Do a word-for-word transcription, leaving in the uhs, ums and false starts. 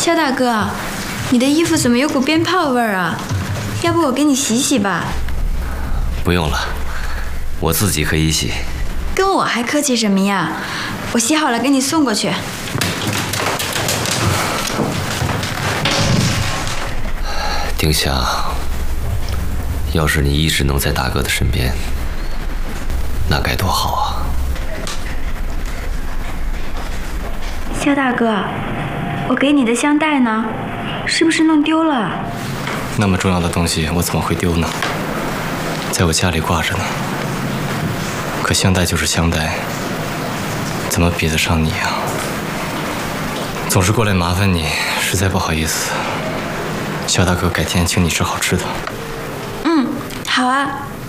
肖大哥，你的衣服怎么有股鞭炮味儿啊？要不我给你洗洗吧？ 不用了，我自己可以洗。 跟我还客气什么呀？我洗好了给你送过去。 丁香，要是你一直能在大哥的身边，那该多好啊！ 肖大哥，我给你的香袋呢？是不是弄丢了？ 那么重要的东西，我怎么会丢呢？在我家里挂着呢。可香袋就是香袋，怎么比得上你啊？总是过来麻烦你，实在不好意思。肖大哥，改天请你吃好吃的。 嗯，好啊。